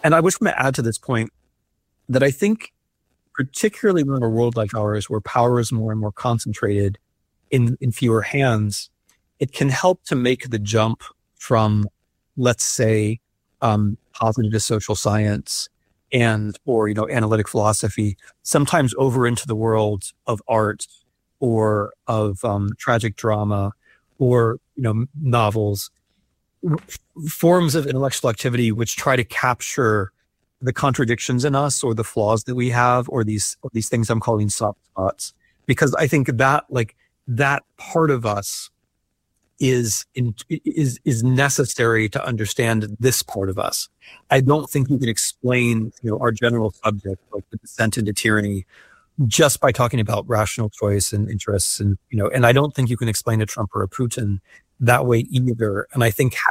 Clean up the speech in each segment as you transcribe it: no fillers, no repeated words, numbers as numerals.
And I wish to add to this point that I think, particularly in a world like ours, where power is more and more concentrated in fewer hands, it can help to make the jump from, let's say, cognitive social science or analytic philosophy, sometimes over into the world of art or of tragic drama or novels, forms of intellectual activity which try to capture the contradictions in us or the flaws that we have, or these things I'm calling soft spots, because I think that that part of us is necessary to understand this part of us. I don't think you can explain our general subject, like the descent into tyranny, just by talking about rational choice and interests, and I don't think you can explain a Trump or a Putin that way either. And I think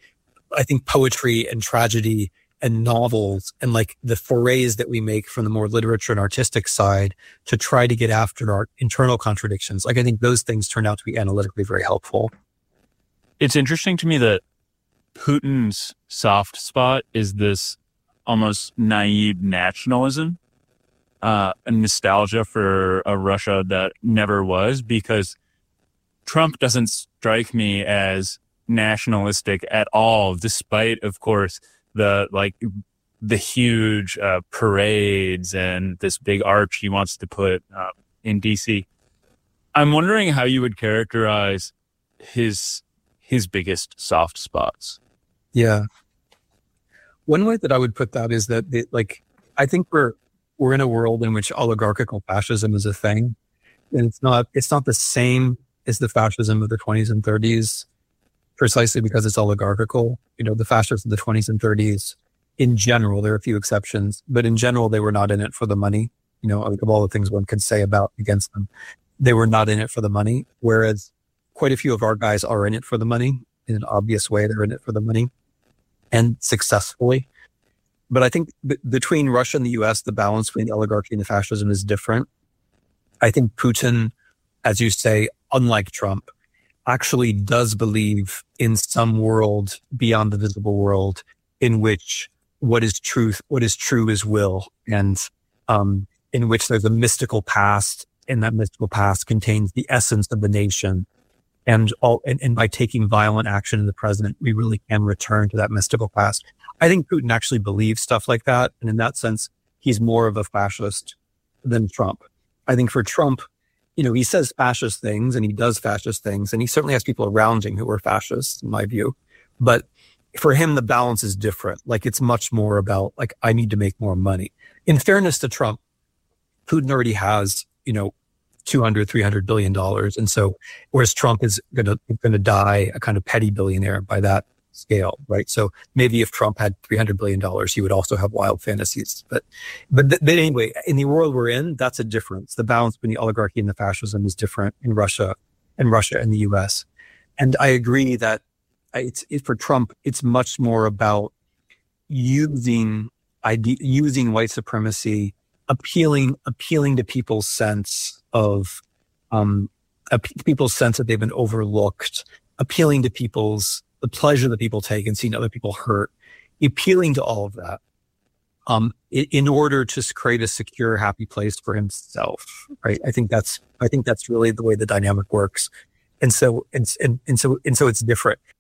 poetry and tragedy and novels and the forays that we make from the more literature and artistic side to try to get after our internal contradictions, I think those things turn out to be analytically very helpful. It's interesting to me that Putin's soft spot is this almost naive nationalism, a nostalgia for a Russia that never was, because Trump doesn't strike me as nationalistic at all, despite, of course, the huge parades and this big arch he wants to put in DC. I'm wondering how you would characterize his biggest soft spots. Yeah. One way that I would put that is that I think we're in a world in which oligarchical fascism is a thing. And it's not the same as the fascism of the 20s and 30s, precisely because it's oligarchical. The fascists of the 20s and 30s, in general, there are a few exceptions, but in general, they were not in it for the money. Of all the things one could say against them, they were not in it for the money. Whereas quite a few of our guys are in it for the money. In an obvious way, they're in it for the money, and successfully. But I think between Russia and the US, the balance between the oligarchy and the fascism is different. I think Putin, as you say, unlike Trump, actually does believe in some world beyond the visible world in which what is true is will, and in which there's a mystical past, and that mystical past contains the essence of the nation. And by taking violent action in the present, we really can return to that mystical past. I think Putin actually believes stuff like that. And in that sense, he's more of a fascist than Trump. I think for Trump, he says fascist things and he does fascist things. And he certainly has people around him who are fascists, in my view. But for him, the balance is different. It's much more about, I need to make more money. In fairness to Trump, Putin already has, $200-300 billion. And so, whereas Trump is going to die a kind of petty billionaire by that scale, right? So maybe if Trump had $300 billion, he would also have wild fantasies. But anyway, in the world we're in, that's a difference. The balance between the oligarchy and the fascism is different in Russia and the US. And I agree that for Trump, it's much more about using white supremacy, appealing to people's sense of people's sense that they've been overlooked, appealing to the pleasure that people take in seeing other people hurt, appealing to all of that, in order to create a secure, happy place for himself. Right? I think that's really the way the dynamic works, and so it's different.